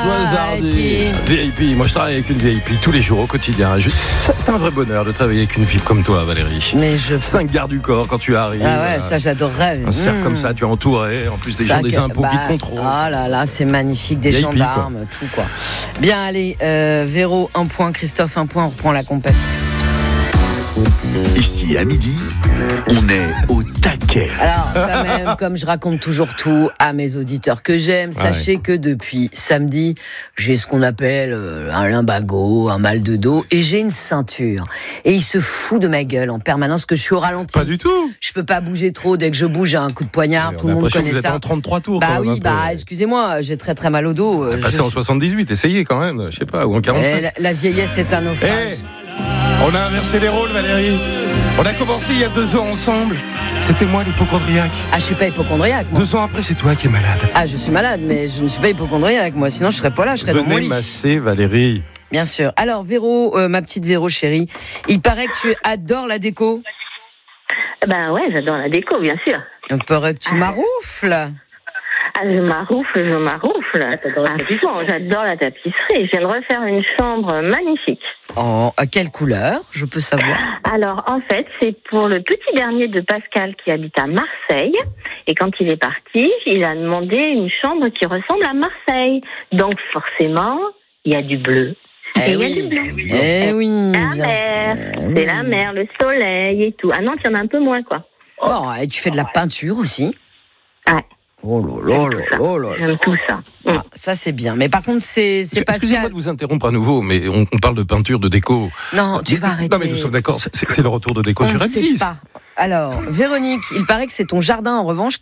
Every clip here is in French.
Soisardi. VIP. Moi, je travaille avec une VIP tous les jours au quotidien. C'est un vrai bonheur de travailler avec une fille comme toi, Valérie. Mais 5 gardes du corps quand tu arrives. Ah ouais, ça j'adorerais. Un cercle comme ça, tu es entouré. En plus, des gens des impôts qui te contrôlent. Ah là là, c'est magnifique. Des VIP, gendarmes, quoi. Tout quoi. Bien, allez, Véro, 1 point. Christophe, 1 point. On reprend la compète. Ici, à midi, on est au taquet. Alors, quand même, comme je raconte toujours tout à mes auditeurs que j'aime, sachez que depuis samedi, j'ai ce qu'on appelle un lumbago, un mal de dos, et j'ai une ceinture. Et il se fout de ma gueule en permanence que je suis au ralenti. Pas du tout. Je peux pas bouger trop. Dès que je bouge, j'ai un coup de poignard. Tout le monde connaît que vous ça. êtes en 33 tours. Bah oui, excusez-moi, j'ai très très mal au dos. Passez en 78, essayez quand même, je sais pas, ou en 45. La vieillesse est un naufrage. On a inversé les rôles, Valérie. On a commencé il y a 2 ans ensemble. C'était moi l'hypocondriaque. Ah, je suis pas hypocondriaque, moi. 2 ans après, c'est toi qui es malade. Ah, je suis malade, mais je ne suis pas hypocondriaque, moi. Sinon, je serais pas là, je serais dans mon lit. Venez masser, Valérie. Bien sûr. Alors, Véro, ma petite Véro chérie, il paraît que tu adores la déco. Ben ouais, j'adore la déco, bien sûr. Il paraît que tu maroufles. Ah, je maroufle. J'adore la tapisserie. Je viens de refaire une chambre magnifique. Oh, à quelle couleur, je peux savoir? Alors, en fait, c'est pour le petit dernier de Pascal qui habite à Marseille. Et quand il est parti, il a demandé une chambre qui ressemble à Marseille. Donc, forcément, il y a du bleu. Eh oui. Il y a du bleu. Eh oui. La mer, c'est la mer, le soleil et tout. Ah non, il y en a un peu moins, quoi. Bon, et tu fais de la peinture aussi? Ouais. Oh là là. J'aime tout ça. Ah, ça c'est bien. Mais par contre, c'est pas. Excusez-moi de vous interrompre à nouveau, mais on parle de peinture, de déco. Non, tu vas arrêter. Non, mais nous sommes d'accord, c'est le retour de déco sur M6. Pas. Alors, Véronique, il paraît que c'est ton jardin en revanche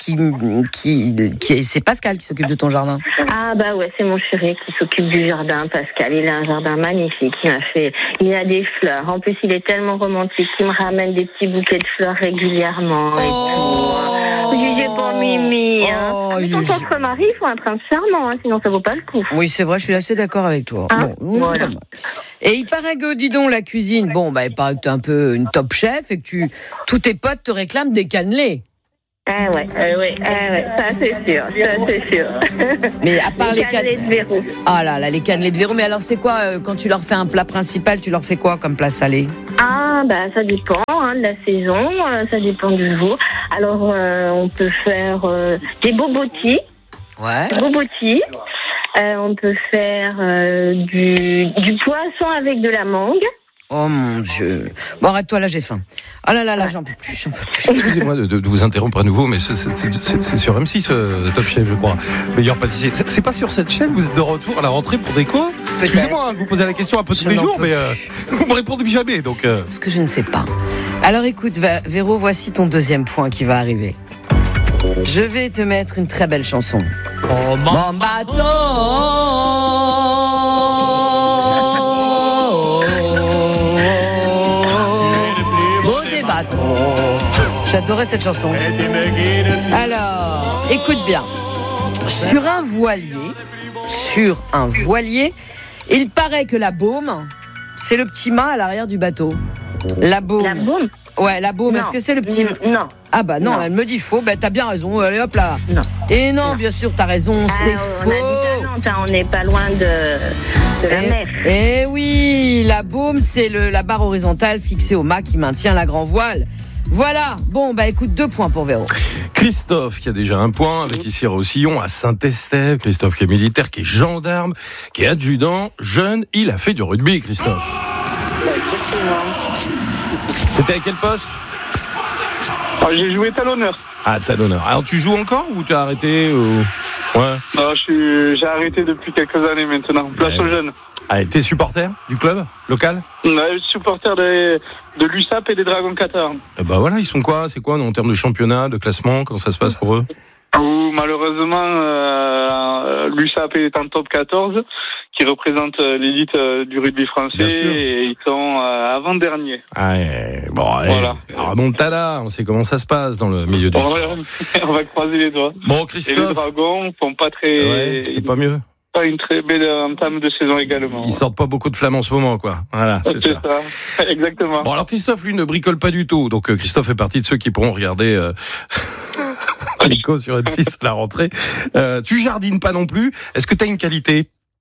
c'est Pascal qui s'occupe de ton jardin. Ah bah ouais, c'est mon chéri qui s'occupe du jardin, Pascal. Il a un jardin magnifique. Il a des fleurs. En plus, il est tellement romantique. Il me ramène des petits bouquets de fleurs régulièrement et tout. Oui, j'ai bon Mimi. Mais ton propre mari, il faut un prince charmant, sinon ça vaut pas le coup. Oui, c'est vrai, je suis assez d'accord avec toi. Voilà. Et il paraît que, dis donc, la cuisine, il paraît que t'es un peu une top chef et que tous tes potes te réclament des cannelés. Ah ouais, ça c'est sûr. Mais à part les cannelés de Véro. Ah là là, les cannelés de Véro. Mais alors c'est quoi, quand tu leur fais un plat principal, tu leur fais quoi comme plat salé? Ah bah ça dépend de la saison, ça dépend du jour. Alors on peut faire des bobotis. Ouais. Bobotis. On peut faire du poisson avec de la mangue. Oh mon Dieu. Bon, arrête-toi, là, j'ai faim. Oh là là, j'en peux plus. Excusez-moi de vous interrompre à nouveau, mais c'est sur M6, Top Chef, je crois. Meilleur pâtissier. C'est pas sur cette chaîne, vous êtes de retour à la rentrée pour déco? Excusez-moi de vous poser la question un peu tous les jours, mais vous me répondez jamais, donc... Ce que je ne sais pas. Alors écoute, Véro, voici ton deuxième point qui va arriver. Je vais te mettre une très belle chanson. Oh, mon bateau. J'adorais cette chanson. Alors, écoute bien. Sur un voilier, il paraît que la baume, c'est le petit mât à l'arrière du bateau. La baume. La baume? Ouais, la baume. Est-ce que c'est le petit... Non. Ah bah non, elle me dit faux. Bah t'as bien raison. Allez hop là. Non. Et non, bien sûr, t'as raison. C'est faux. On n'est pas loin de la mer. Eh oui, la baume, c'est la barre horizontale fixée au mât qui maintient la grand voile. Voilà, bon, écoute, 2 points pour Véro. Christophe qui a déjà 1 point avec ici Roussillon à Saint-Estève. Christophe qui est militaire, qui est gendarme, qui est adjudant, jeune. Il a fait du rugby, Christophe. T'étais à quel poste? J'ai joué talonneur. Ah, talonneur. Alors tu joues encore ou tu as arrêté Ouais. Non, j'ai arrêté depuis quelques années maintenant. Place aux jeunes. Ah, t'es supporter du club local? Supporter de l'USAP et des Dragons Qatar. Et bah voilà, ils sont quoi? C'est quoi en termes de championnat, de classement? Comment ça se passe pour eux? Malheureusement, l'USAP est en top 14, qui représente l'élite du rugby français, et ils sont avant-dernier. Ah, voilà. Remontada, on sait comment ça se passe dans le milieu du sport. On va croiser les doigts. Bon, Christophe. Et les Dragons font pas très... Ouais, c'est pas mieux. Pas une très belle entame de saison également. Ils sortent pas beaucoup de flammes en ce moment, quoi. Voilà, c'est ça. Exactement. Bon, alors Christophe, lui, ne bricole pas du tout. Donc Christophe fait partie de ceux qui pourront regarder Nico sur M6 à la rentrée. Tu jardines pas non plus. Est-ce que tu as une qualité?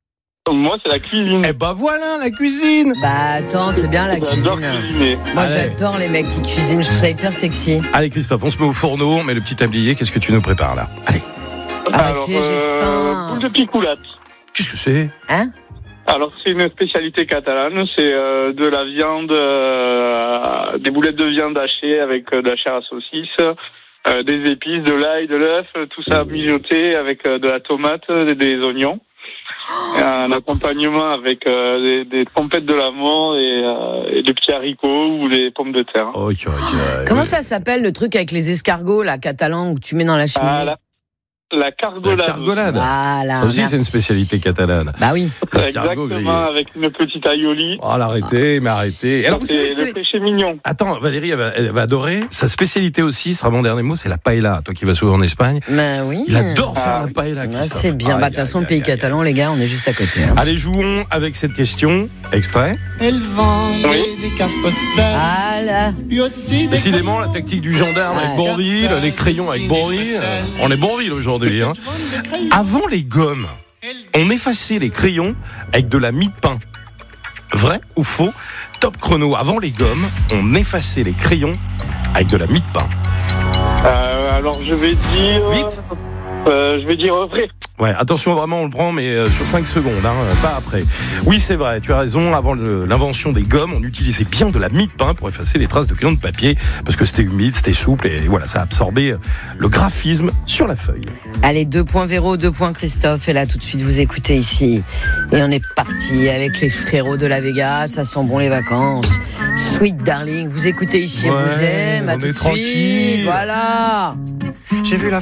Moi, c'est la cuisine. Eh ben voilà, la cuisine. Bah attends, c'est bien la J'adore cuisine. cuisiner. Moi Allez. j'adore les mecs qui cuisinent, je trouve ça hyper sexy. Allez Christophe, on se met au fourneau, on met le petit tablier. Qu'est-ce que tu nous prépares là? Allez. Arrêtez, j'ai faim. Boule de picoulate. Qu'est-ce que c'est? Hein? Alors, c'est une spécialité catalane. C'est de la viande, des boulettes de viande hachées avec de la chair à saucisse, des épices, de l'ail, de l'œuf, tout ça mijoté avec de la tomate, des oignons. Un accompagnement avec des trompettes de l'amande et des petits haricots ou des pommes de terre. Oh, Comment ça s'appelle le truc avec les escargots, là, catalan, que tu mets dans la cheminée? La cargolade. La cargolade. Voilà. Ça aussi, merci. c'est une spécialité catalane. Bah oui. Escargot grillé. Exactement, avec une petite aioli. Oh, arrêtez. Alors, vous savez ce C'est le qu'elle est... péché mignon. Attends, Valérie, elle va adorer. Sa spécialité aussi, ce sera mon dernier mot, c'est la paella. Toi qui vas souvent en Espagne. Bah oui. Il adore faire la paella, Ah, Christophe. c'est bien. Bah, de toute façon, le pays catalan, les gars, on est juste à côté. Hein. Allez, jouons avec cette question. Extrait. Elle vend des cartes postales, Ah là. puis aussi des Décidément, la tactique du gendarme avec Bourville, les crayons avec Bourville. On est Bourville aujourd'hui. Hein. Avant les gommes, on effaçait les crayons avec de la mie de pain. Vrai ou faux? Top chrono. Avant les gommes, on effaçait les crayons avec de la mie de pain. Alors, je vais dire... Vite. Je vais dire vrai. Ouais, attention, vraiment, on le prend, mais sur 5 secondes, hein, pas après. Oui, c'est vrai, tu as raison. Avant l'invention des gommes, on utilisait bien de la mie de pain pour effacer les traces de crayons de papier, parce que c'était humide, c'était souple, et voilà, ça absorbait le graphisme sur la feuille. Allez, 2 points Véro, 2 points Christophe. Et là, tout de suite, vous écoutez ici. Et on est parti avec les frérots de la Vega. Ça sent bon les vacances. Sweet Darling, vous écoutez ici, Ouais, on vous aime. À on tout est de tranquille. suite. Voilà. J'ai vu la